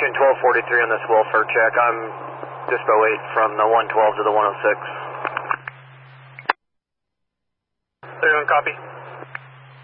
Bearing 1243 on this welfare check. I'm Dispo 8 from the 112 to the 106. 31 copy.